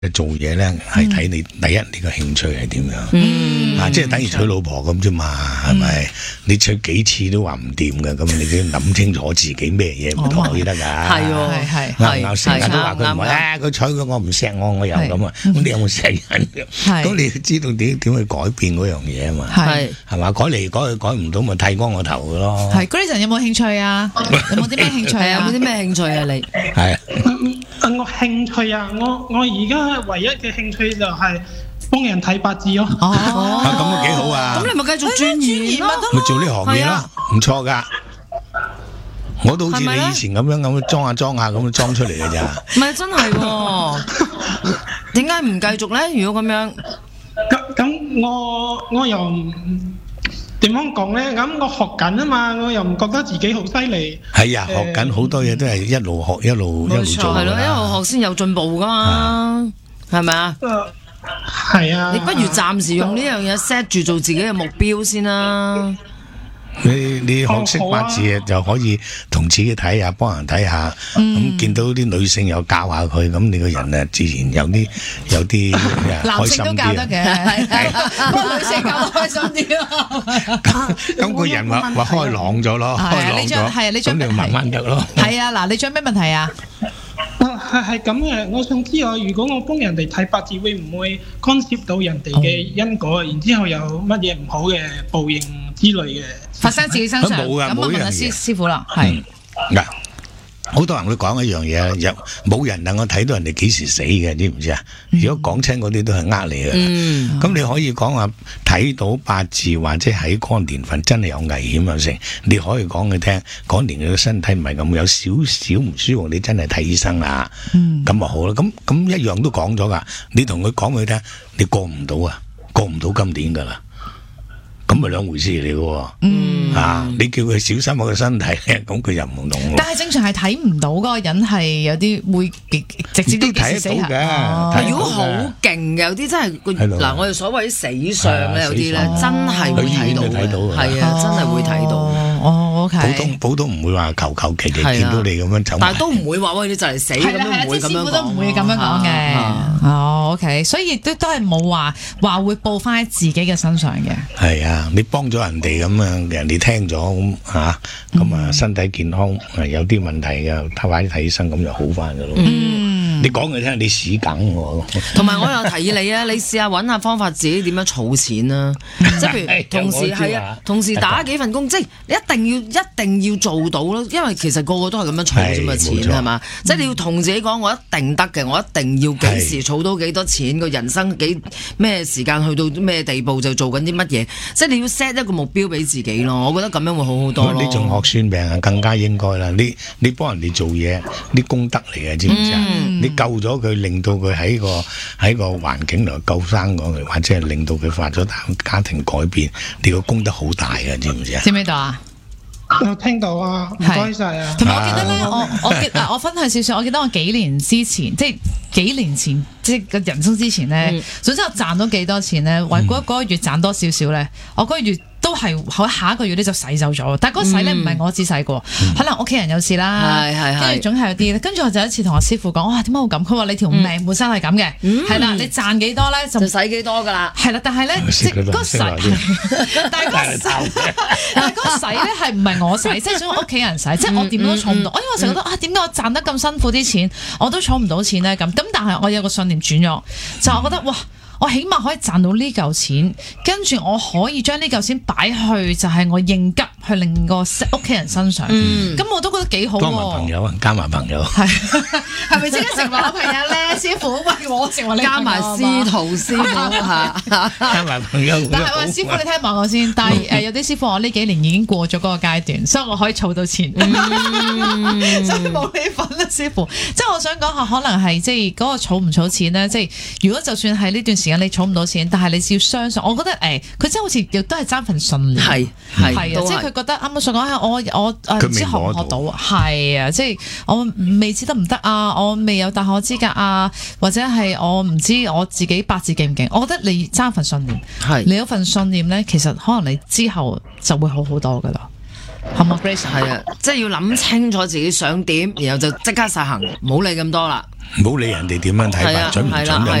做嘢咧係睇你第一你個興趣係點樣，即係等於娶老婆咁啫嘛，係咪？你娶幾次都話唔掂嘅，咁你都諗清楚自己咩嘢唔可以得㗎。 係喎， 係成日都話佢唔係佢娶佢我唔錫我又咁啊，咁你有冇錫人？咁你知道點去改變嗰樣嘢啊嘛？係嘛？改嚟改去改唔到咪剃光個頭㗎咯。 係 Grayson 有冇興趣啊？有冇啲咩興趣啊？ 有冇啲咩興趣啊？你係我興趣啊，我而家唯一嘅興趣就係幫人睇八字咯。 咁都幾好啊！ 咁你咪繼續專研咯， 咪做呢行嘢咯，唔錯噶。我都好似你以前咁樣裝下咁裝出嚟嘅咋。 唔係真係喎，點解唔繼續咧？如果咁樣， 咁我又點樣講咧？咁我學緊啊嘛，我又唔覺得自己好犀利。 係啊，學緊好多嘢都係一路學一路做。 係咯，一路學先有進步噶嘛，係咪啊？ 係啊。 你不如暫時用呢樣嘢 set 住做自己嘅目標先啦。 你學識八字就可以同自己睇下，幫人睇下。咁見到啲女性又教下佢，咁你個人啊自然有啲開心啲。男性都教得嘅， 幫女性教得開心啲咯。 咁個人話開朗咗咯，開朗咗，咁你慢慢得咯。 係啊，嗱，你仲有咩問題啊？ 係咁嘅，我想知我如果我幫人哋睇八字，會唔會干涉到人哋嘅因果？然之後有乜嘢唔好嘅報應之類嘅發生自己身上？ 冇㗎， 咁我問下師傅啦，係嗱，好多人會講一樣嘢，又冇人能夠睇到人哋幾時死嘅，知唔知啊？如果講親嗰啲都係呃你嘅。咁你可以講話睇到八字或者喺嗰個年份真係有危險啊成，你可以講佢聽，嗰年佢嘅身體唔係咁，有少少唔舒服，你真係睇醫生啦。咁就好啦。咁一樣都講咗噶，你同佢講佢聽，你過唔到啊，過唔到今年噶啦。咁咪兩回事嚟嘅喎，你叫佢小心我嘅身體，咁佢又唔懂。 但係正常係睇唔到嗰個人係有啲會直接都睇得到嘅。 如果好勁嘅，有啲真係嗱，我哋所謂死相咧，有啲咧真係會睇到，係啊，真係會睇到。 OK。 普通唔會話求其見到你咁樣走。 但係都唔會話喂你就嚟死咁樣，唔會咁樣講。師傅都唔會咁樣講嘅。OK，所以都係冇話會報翻喺自己嘅身上嘅。 係啊。你幫咗人哋咁樣，人哋聽咗咁身體健康有啲問題嘅，快啲睇醫生咁就好翻噶咯。你講佢聽，你屎梗喎。同埋我又提議你啊，你試下揾下方法自己點樣儲錢啦。即係譬如同時打幾份工，即係一定要做到咯。因為其實個個都係咁樣儲啫嘛，錢係嘛。即係你要同自己講，我一定得嘅，我一定要幾時儲到幾多錢，個人生咩時間去到咩地步就做緊啲乜嘢。即係你要 set 一個目標俾自己咯。我覺得咁樣會好好多咯。 你仲學算命啊，更加應該啦。你幫人哋做嘢，啲功德嚟嘅，知唔知啊？救咗佢，令到佢喺個環境度救生過佢，或者係令到佢發咗家庭改變，你個功德好大嘅，知唔知啊？ 知唔知道啊？ 我聽到啊，唔該晒啊。 同埋我記得咧，我分享少少，我記得我幾年前，即係個人生之前咧，總之我賺到幾多錢咧，為嗰個月賺多少少咧，我嗰個月都係下一個月咧就使走咗，但係嗰個使咧唔係我自使過，可能屋企人有事啦，跟住總係有啲，跟住我就一次同我師傅講，哇，點解會咁？佢話你條命本身係咁嘅，係啦，你賺幾多咧就使幾多噶啦， 係啦，但係咧即係嗰個使，但係嗰個使咧係唔係我使，即係想屋企人使，即係我點都儲唔到，因為我成日覺得點解我賺得咁辛苦啲錢，我都儲唔到錢咧咁，但係我有個信念轉咗，就我覺得哇！我起碼可以賺到呢嚿錢，跟住我可以將呢嚿錢擺去就係我應急去令個屋企人身上，咁我都覺得幾好喎。 加埋朋友啊，加埋朋友， 係咪即刻成為好朋友咧？師傅，喂，我成為你加埋師徒師傅嚇， 加埋朋友。 但係話師傅，你聽埋我先。但係有啲師傅我呢幾年已經過咗嗰個階段，所以我可以儲到錢，所以冇你份啦，師傅。即係我想講下，可能係即係嗰個儲唔儲錢咧？即係如果就算係呢段時間你儲唔到錢，但係你要相信，我覺得佢真係好似亦都係爭份信念，係啊，即係佢覺得啱啱所講係我唔知學唔學到，係啊，即係我未知得唔得啊，我未有大學資格啊，或者係我唔知我自己八字勁唔勁，我覺得你爭份信念，你有份信念咧，其實可能你之後就會好好多噶啦。 係嘛 Grace？ 係啊，即係要諗清楚自己想點，然後就即刻實行，唔好理咁多啦。 唔好理人哋點樣睇法，準唔準就